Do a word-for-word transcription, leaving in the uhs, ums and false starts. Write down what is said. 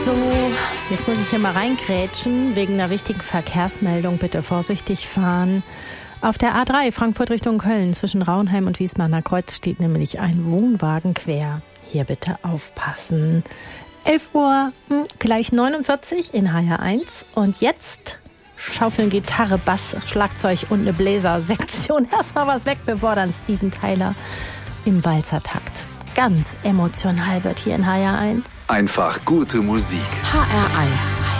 So, jetzt muss ich hier mal reingrätschen. Wegen einer wichtigen Verkehrsmeldung bitte vorsichtig fahren. Auf der A drei Frankfurt Richtung Köln zwischen Rauenheim und Wiesbadener Kreuz steht nämlich ein Wohnwagen quer. Hier bitte aufpassen. elf Uhr, hm, gleich neunundvierzig in H R eins. Und jetzt schaufeln Gitarre, Bass, Schlagzeug und eine Bläsersektion erstmal was weg, bevor dann Steven Tyler im Walzertakt. Ganz emotional wird hier in H R eins. Einfach gute Musik. H R eins.